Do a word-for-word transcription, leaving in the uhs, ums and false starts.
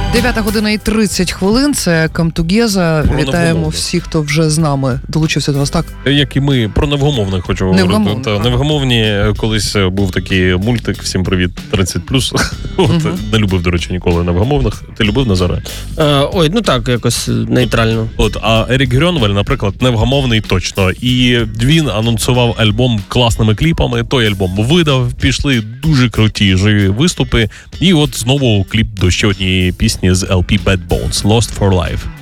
дев'ята година і тридцять хвилин. Це Come Together. Вітаємо всіх, хто вже з нами долучився до нас. Так, як і ми про невгомовних хочу говорити. Невгомовних, Та, невгомовні, колись був такий мультик «Всім привіт, тридцять плюс». От, угу. Не любив, до речі, ніколи невгомовних. Ти любив, Назаре? Е, ой, ну так, якось нейтрально. От, а Ерік Грьонвель, наприклад, невгомовний точно. І він анонсував альбом класними кліпами. Той альбом видав, пішли дуже круті живі виступи. І от знову кліп до ще однієї пісні з ел пі Bad Bones, Lost for Life.